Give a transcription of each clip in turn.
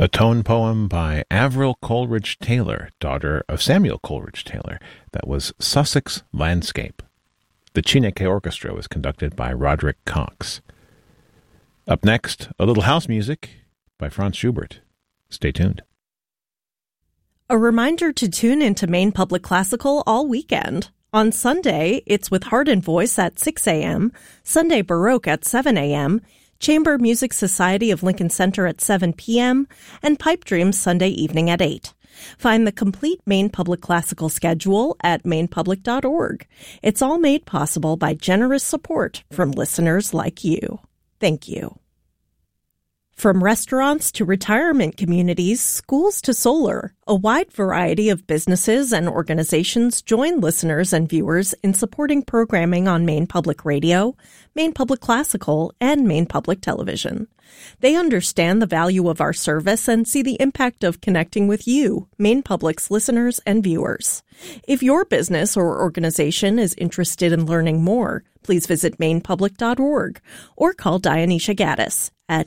A tone poem by Avril Coleridge Taylor, daughter of Samuel Coleridge Taylor. That was Sussex Landscape. The Chineke Orchestra was conducted by Roderick Cox. Up next, a little house music by Franz Schubert. Stay tuned. A reminder to tune into Maine Public Classical all weekend. On Sunday, it's with Heart and Voice at 6 a.m., Sunday Baroque at 7 a.m., Chamber Music Society of Lincoln Center at 7 p.m., and Pipe Dreams Sunday evening at 8. Find the complete Maine Public Classical schedule at mainepublic.org. It's all made possible by generous support from listeners like you. Thank you. From restaurants to retirement communities, schools to solar, a wide variety of businesses and organizations join listeners and viewers in supporting programming on Maine Public Radio, Maine Public Classical, and Maine Public Television. They understand the value of our service and see the impact of connecting with you, Maine Public's listeners and viewers. If your business or organization is interested in learning more, please visit mainepublic.org or call Dionysia Gaddis at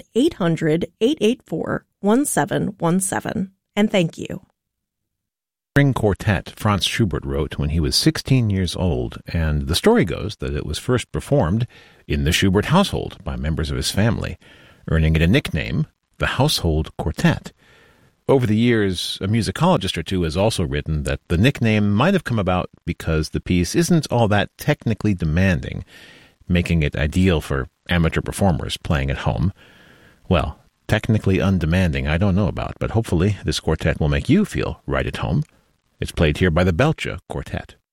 800-884-1717. And thank you. String quartet Franz Schubert wrote when he was 16 years old, and the story goes that it was first performed in the Schubert household by members of his family, earning it a nickname, the Household Quartet. Over the years, a musicologist or two has also written that the nickname might have come about because the piece isn't all that technically demanding, making it ideal for amateur performers playing at home. Well, technically undemanding I don't know about, but hopefully this quartet will make you feel right at home. It's played here by the Belcher Quartet.